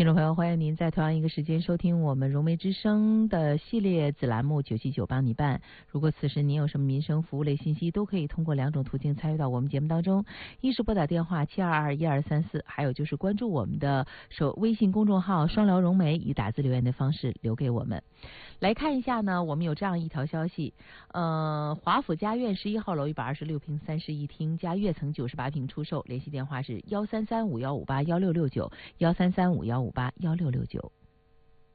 听众朋友，欢迎您在同样一个时间收听我们融媒之声的系列子栏目979帮你办。如果此时您有什么民生服务类信息，都可以通过2种途径参与到我们节目当中：一是拨打电话7221234，还有就是关注我们的微信公众号双聊融媒，以打字留言的方式留给我们。来看一下呢，我们有这样一条消息，华府家苑11号楼126平31厅加跃层98平出售，联系电话是1335158166913351581669。